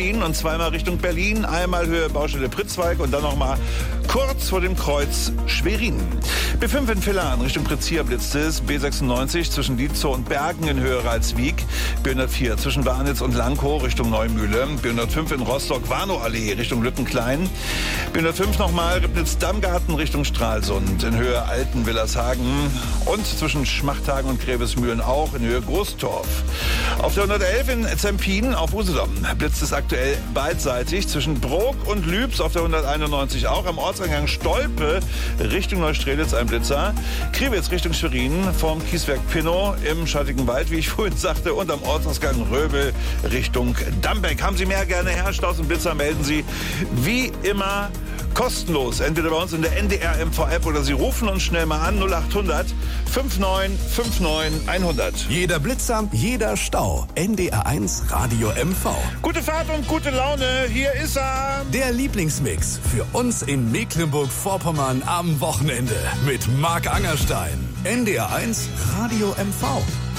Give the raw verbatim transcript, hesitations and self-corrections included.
Berlin und zweimal Richtung Berlin. Einmal Höhe Baustelle Pritzwalk und dann nochmal kurz vor dem Kreuz Schwerin. B fünf in Villern Richtung Pritzia blitzt es. B sechsundneunzig zwischen Dietzow und Bergen in Höhe Ralswiek. B hundertvier zwischen Warnitz und Lankow Richtung Neumühle. B hundertfünf in Rostock Warnow-Allee Richtung Lüttenklein. B hundertfünf nochmal Ribnitz-Dammgarten Richtung Stralsund in Höhe Alten-Willershagen. Und zwischen Schmachthagen und Grevesmühlen auch in Höhe Großtorf. Auf der hundertelf in Zempin auf Usedom blitzt es aktuell beidseitig zwischen Brok und Lübs, auf der hunderteinundneunzig auch. Am Ortseingang Stolpe Richtung Neustrelitz ein Blitzer. Kriwitz Richtung Schwerin vom Kieswerk Pinnow im schattigen Wald, wie ich vorhin sagte. Und am Ortsausgang Röbel Richtung Dambeck. Haben Sie mehr, gerne her. Staus und Blitzer melden Sie wie immer kostenlos, entweder bei uns in der N D R M V-App oder Sie rufen uns schnell mal an, null achthundert neunundfünfzig neunundfünfzig hundert. Jeder Blitzer, jeder Stau. N D R eins Radio M V. Gute Fahrt und gute Laune, hier ist er. Der Lieblingsmix für uns in Mecklenburg-Vorpommern am Wochenende mit Marc Angerstein. N D R eins Radio M V.